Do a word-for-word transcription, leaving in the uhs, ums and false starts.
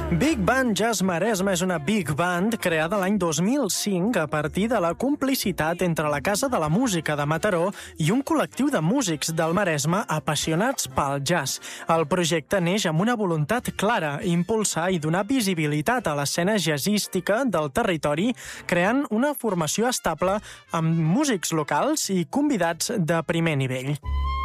Big Band Jazz Maresme és una big band creada l'any dos mil cinc a partir de la complicitat entre la Casa de la Música de Mataró i un col·lectiu de músics del Maresme apassionats pel jazz. El projecte neix amb una voluntat clara, impulsar i donar visibilitat a l'escena jazzística del territori, creant una formació estable amb músics locals i convidats de primer nivell.